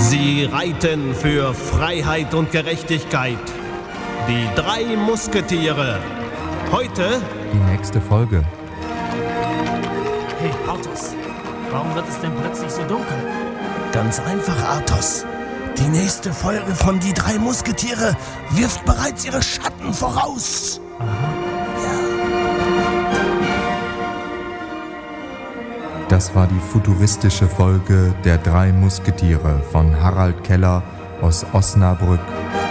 Sie reiten für Freiheit und Gerechtigkeit. Die 3 Musketiere. Heute die nächste Folge. Hey, Athos, warum wird es denn plötzlich so dunkel? Ganz einfach, Athos. Die nächste Folge von Die 3 Musketiere wirft bereits ihre Schatten voraus. Das war die futuristische Folge der 3 Musketiere von Harald Keller aus Osnabrück